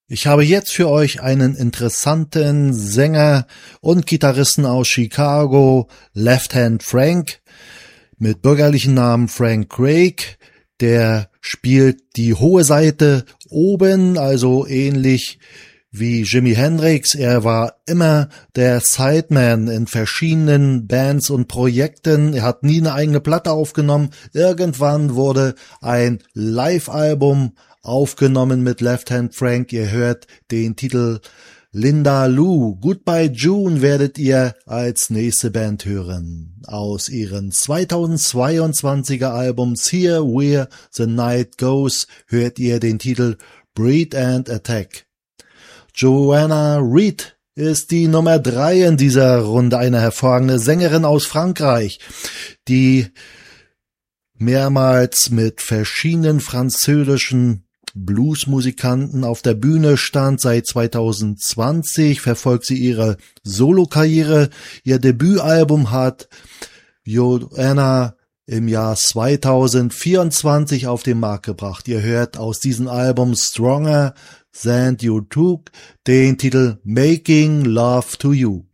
Ich habe jetzt für euch einen interessanten Sänger und Gitarristen aus Chicago, Left Hand Frank, mit bürgerlichen Namen Frank Craig. Der spielt die hohe Seite oben, also ähnlich wie Jimi Hendrix. Er war immer der Sideman in verschiedenen Bands und Projekten. Er hat nie eine eigene Platte aufgenommen. Irgendwann wurde ein Live-Album aufgenommen mit Left Hand Frank. Ihr hört den Titel Linda Lou. Goodbye June werdet ihr als nächste Band hören. Aus ihren 2022er Albums Here Where the Night Goes hört ihr den Titel Breed and Attack. Joanna Reid ist die Nummer 3 in dieser Runde, eine hervorragende Sängerin aus Frankreich, die mehrmals mit verschiedenen französischen Bluesmusikanten auf der Bühne stand. Seit 2020 verfolgt sie ihre Solokarriere. Ihr Debütalbum hat Joanna im Jahr 2024 auf den Markt gebracht. Ihr hört aus diesem Album Stronger Than You Took den Titel Making Love to You.